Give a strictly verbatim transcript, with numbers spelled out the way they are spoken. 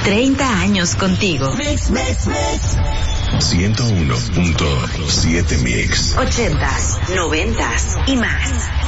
treinta años contigo. Mix, mix, mix. ciento uno punto siete Mix. Ochentas, noventas y más.